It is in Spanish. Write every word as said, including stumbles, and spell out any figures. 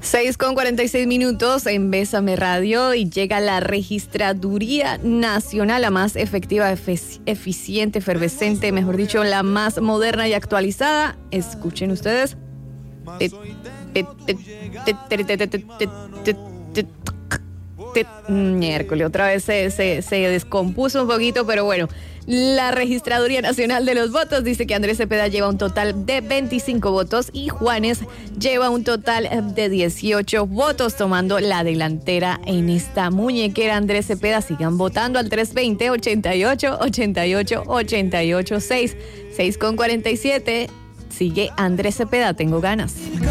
seis con cuarenta y seis minutos en Bésame Radio y llega la Registraduría Nacional, la más efectiva, efic- eficiente, efervescente, mejor dicho, la más moderna y actualizada. Escuchen ustedes. Miércoles, otra vez se, se, se descompuso un poquito, pero bueno. La Registraduría Nacional de los Votos dice que Andrés Cepeda lleva un total de veinticinco votos y Juanes lleva un total de dieciocho votos, tomando la delantera en esta muñequera. Andrés Cepeda, sigan votando al tres veinte, ochenta y ocho, ochenta y ocho, ochenta y ocho, seis, seis con cuarenta y siete. Sigue Andrés Cepeda, tengo ganas.